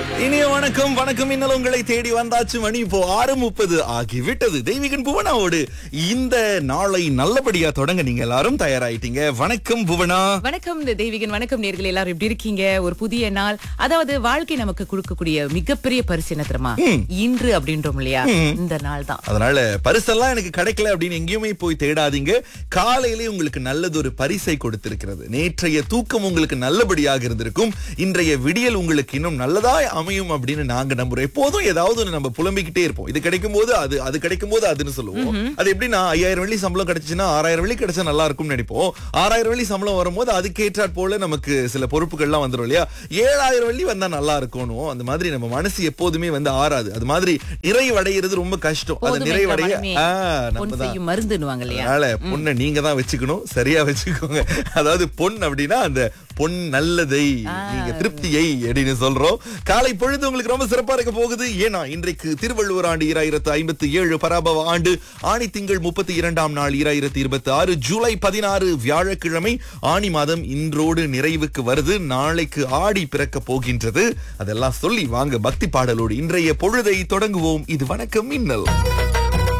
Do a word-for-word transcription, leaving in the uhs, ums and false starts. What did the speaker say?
இனிய வணக்கம் வணக்கம் இன்னும் உங்களை தேடி வந்தாச்சு. மணி இப்போ ஆறு முப்பது ஆகிவிட்டது. தெய்வீகன் புவனாவோடு இந்த நாளை நல்லபடியா தொடங்க நீங்க எல்லாரும் தயாராயிட்டீங்க. வணக்கம் புவனா. வணக்கம் தெய்வீகன். வணக்கம் நேயர்களே, எல்லாரும் எப்படி இருக்கீங்க? ஒரு புதிய நாள், அதாவது வாழ்க்கை நமக்கு கொடுக்கக்கூடிய மிகப்பெரிய பரிசு என்ன தெரியுமா? இன்று அப்படின்றோம் இல்லையா, இந்த நாள் தான். அதனால பரிசெல்லாம் எனக்கு கிடைக்கல அப்படின்னு எங்கேயுமே போய் தேடாதீங்க. காலையிலே உங்களுக்கு நல்லது ஒரு பரிசை கொடுத்திருக்கிறது. நேற்றைய தூக்கம் உங்களுக்கு நல்லபடியாக இருந்திருக்கும். இன்றைய விடியல் உங்களுக்கு இன்னும் நல்லதா அமையும் அப்படின்னு நாங்க நம்புறோம். எப்போதும் ஏதாவது ஒண்ணு நம்ம புலம்பிக்கிட்டே இருப்போம். இது கிடைக்கும் போது அது அது கிடைக்கும் போது அதுன்னு சொல்லுவோம். அது எப்படின்னா ஐயாயிரம் வெள்ளி சம்பளம் கிடைச்சுன்னா ஆறாயிரம் வெள்ளி கிடைச்சா நல்லா இருக்கும்னு நினைப்போம். ஆறாயிரம் வெள்ளி சம்பளம் வரும்போது அதுக்கேற்றாற் போல நமக்கு சில பொறுப்புகள்லாம் வந்துடும் இல்லையா. ஏழாயிரம் வெள்ளி வந்தா நல்லா இருக்கணும். அந்த மாதிரி நம்ம மனசு எப்போதுமே வந்து ஆறாது. அது மாதிரி நிறைவடைகிறது ரொம்ப கஷ்டம். அது நிறைவடைய மருந்துவாங்க இல்லையா. அதனால பொண்ணை நீங்க தான் வச்சுக்கணும், சரியா வச்சுக்கோங்க. அதாவது பொன் அப்படின்னா அந்த பொன் நல்லதை, நீங்க திருப்தியை அப்படின்னு சொல்றோம். காலை பொழுது உங்களுக்கு ரொம்ப சிறப்பா இருக்க போகுது. ஏன்னா இன்றைக்கு திருவள்ளுவர் ஆண்டு ஈராயிரத்து ஐம்பத்தி ஏழு பராபவ ஆண்டு ஆணி திங்கள் முப்பத்தி இரண்டாம் நாள் ஈராயிரத்தி இருபத்தி ஆறு ஜூலை பதினாறு வியாழக்கிழமை. ஆணி மாதம் இன்றோடு நிறைவுக்கு வருது. நாளைக்கு ஆடி பிறக்க போகின்றது. அதெல்லாம் சொல்லி வாங்க பக்தி பாடலோடு இன்றைய பொழுதை தொடங்குவோம். இது வணக்கம் மின்னல்.